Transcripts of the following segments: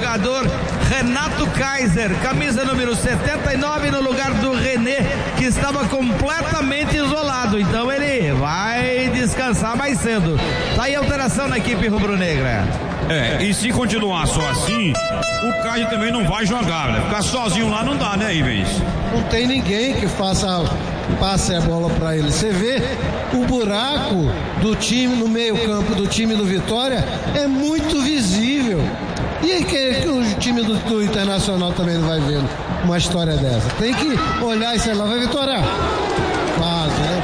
jogador Renato Kaiser, camisa número 79, no lugar do René, que estava completamente isolado. Então ele vai descansar mais cedo. Tá aí a alteração na equipe rubro-negra. E se continuar só assim, o Kaiser também não vai jogar, né? Ficar sozinho lá não dá, né, Ivens? Não tem ninguém que passe a bola para ele. Você vê o buraco do time no meio campo do time do Vitória é muito visível. E aí que o time do Internacional também não vai vendo uma história dessa. Tem que olhar e sei lá, vai Vitória. Faz, né?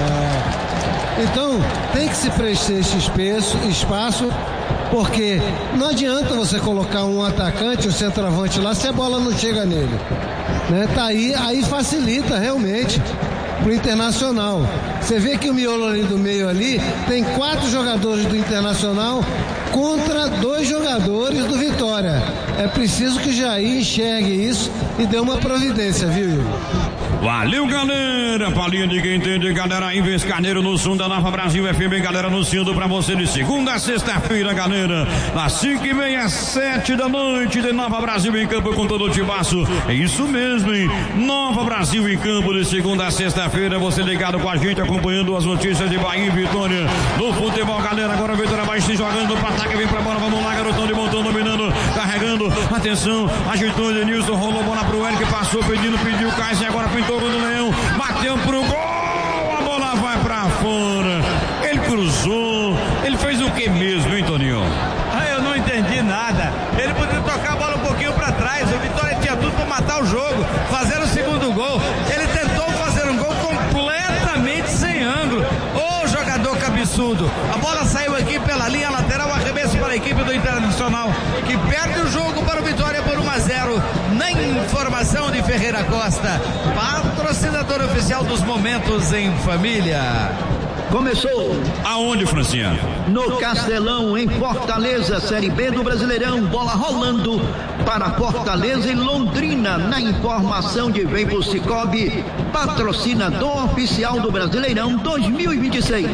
Então tem que se preencher esse espaço, porque não adianta você colocar um atacante, um centroavante lá, se a bola não chega nele, né? Tá aí facilita realmente pro Internacional. Você vê que o miolo ali do meio ali tem 4 jogadores do Internacional contra 2 jogadores do Vitória. É preciso que Jair enxergue isso e dê uma providência, viu, Igor? Valeu, galera, palinha de quem entende, galera. Ivens Carneiro no som da Nova Brasil FM, galera, anunciando pra você de segunda a sexta-feira, galera, das 5h30 às 7 da noite, de Nova Brasil em campo com todo o timaço. É isso mesmo, hein? Nova Brasil em campo de segunda a sexta-feira, você ligado com a gente, acompanhando as notícias de Bahia e Vitória no futebol, galera. Agora a Vitória vai se jogando pro ataque, vem pra bola, vamos lá, garotão de montão, dominando, carregando, atenção, ajeitou o Denilson, rolou bola pro Eric, passou, pediu o Kaiser, agora pintou do Leão, bateu pro gol, a bola vai pra fora, ele cruzou, ele fez o que mesmo, hein, Toninho? Eu não entendi nada, ele podia tocar a bola um pouquinho pra trás, o Vitória tinha tudo pra matar o jogo, fazer o segundo gol, ele tentou fazer um gol completamente sem ângulo, ô jogador cabeçudo, a bola saiu aqui pela linha lateral, arremesso para a equipe do Internacional, que perde o jogo para o Vitória por 1-0, na informação de Ferreira Costa, patrocinador oficial dos momentos em família. Começou. Aonde, Francinha? No Castelão, em Fortaleza, Série B do Brasileirão, bola rolando para Fortaleza e Londrina, na informação de Veipo Cicobi, patrocinador oficial do Brasileirão 2026.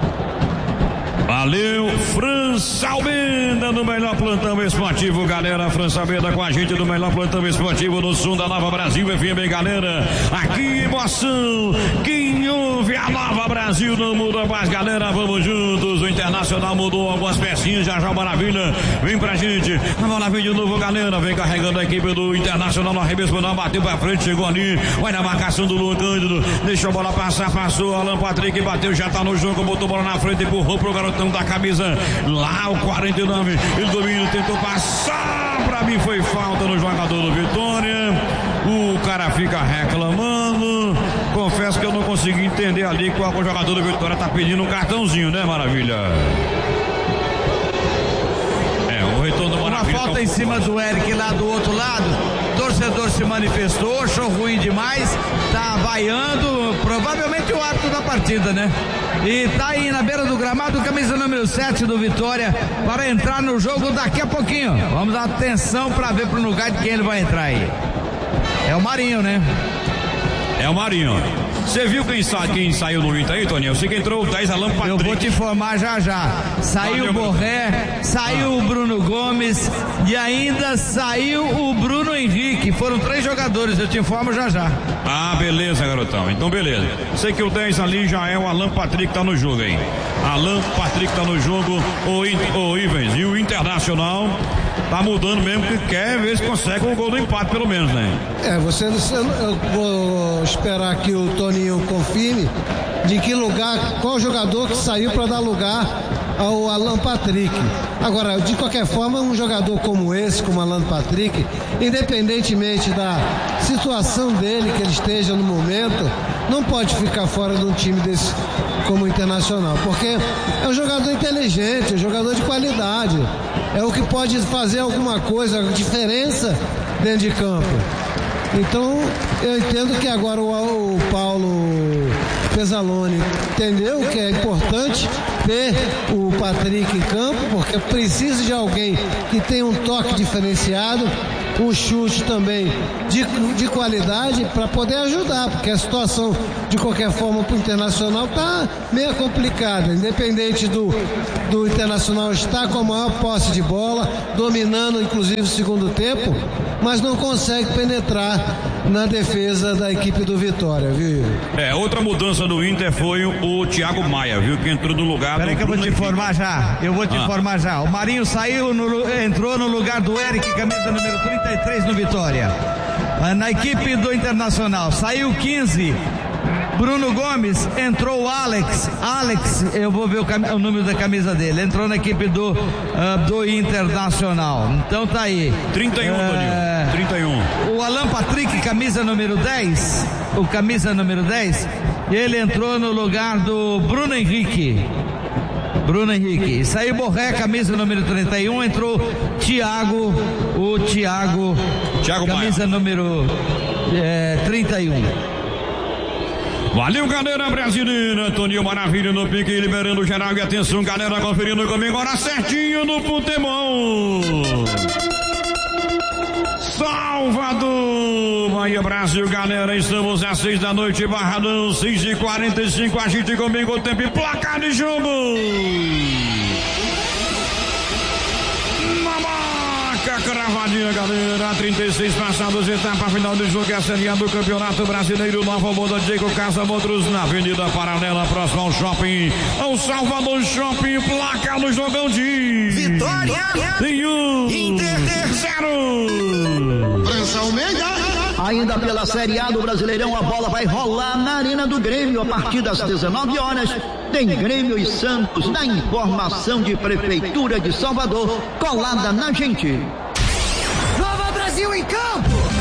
Valeu, França Albenda no melhor plantão esportivo, galera. França Albenda com a gente do melhor plantão esportivo no som da Nova Brasil FM, galera. Aqui emoção, quem ouve a Nova Brasil não muda mais, galera. Vamos juntos, o Internacional mudou algumas pecinhas, já Maravilha, vem pra gente. A bola vem de novo, galera, vem carregando a equipe do Internacional no arremesso, não bateu pra frente, chegou ali, vai na marcação do Luan Cândido, deixou a bola passar, passou, Alan Patrick bateu, já tá no jogo, botou a bola na frente, empurrou pro garoto da camisa lá, o 49, ele domina, tentou passar, pra mim foi falta no jogador do Vitória, o cara fica reclamando, confesso que eu não consegui entender ali qual o jogador do Vitória tá pedindo um cartãozinho, né, Maravilha? O retorno do Maravilha. Uma falta em cima do Eric lá do outro lado, torcedor se manifestou, achou ruim demais, tá vaiando, provavelmente o árbitro da partida, né? E tá aí na beira do gramado, camisa número 7 do Vitória, para entrar no jogo daqui a pouquinho. Vamos dar atenção para ver pro lugar de quem ele vai entrar aí. É o Marinho, né? É o Marinho. Você viu quem saiu no Inter aí, Toninho? Eu sei que entrou o 10 Alan Patrick. Eu vou te informar já. Saiu o Borré, saiu o Bruno Gomes e ainda saiu o Bruno Henrique. Foram 3 jogadores, eu te informo já. Ah, beleza, garotão. Então, beleza. Sei que o 10 ali já é o Alan Patrick que tá no jogo, hein? Alan Patrick tá no jogo, o Ivens. E o Internacional tá mudando mesmo, que quer ver se consegue um gol do empate, pelo menos, né? Eu vou esperar que o Toninho confirme de que lugar, qual jogador que saiu para dar lugar ao Alan Patrick. Agora, de qualquer forma, um jogador como esse, como Alan Patrick, independentemente da situação dele, que ele esteja no momento, não pode ficar fora de um time desse como o Internacional, porque é um jogador inteligente, um jogador de qualidade, é o que pode fazer alguma coisa, diferença dentro de campo. Então, eu entendo que agora o Paulo Pezzaloni entendeu que é importante ter o Patrick em campo, porque precisa de alguém que tenha um toque diferenciado, um chute também de qualidade para poder ajudar, porque a situação de qualquer forma para o Internacional está meio complicada, independente do Internacional estar com a maior posse de bola, dominando inclusive o segundo tempo, mas não consegue penetrar na defesa da equipe do Vitória, viu? Outra mudança do Inter foi o Thiago Maia, viu? Que entrou no lugar do... Peraí que eu vou te informar já. O Marinho entrou no lugar do Eric, camisa número 33 no Vitória. Na equipe do Internacional, saiu 15. Bruno Gomes, entrou o Alex, eu vou ver o número da camisa dele, entrou na equipe do Internacional, então tá aí. 31, Danilo, 31. O Alan Patrick, camisa número 10, ele entrou no lugar do Bruno Henrique. Saiu Borré, camisa número 31, entrou Thiago camisa Maia. Número 31. Valeu, galera brasileira. Toninho Maravilha no pique, liberando geral. E atenção, galera, conferindo comigo agora certinho no futebol. Salvador, Bahia, Brasil, galera. Estamos às 6 da noite, Barradão, 6h45. A gente comigo, o tempo e placar de jogo. Cravadinha, galera, 36 passados, etapa final do jogo, é a Série A do Campeonato Brasileiro. Nova Moda Diego Casa Motors, na Avenida Paralela, próximo ao shopping, ao Salvador Shopping. Placa do jogão de Vitória e Inter 0. França Almeida. Ainda pela Série A do Brasileirão, a bola vai rolar na Arena do Grêmio a partir das 19 horas. Tem Grêmio e Santos na informação de Prefeitura de Salvador, colada na gente.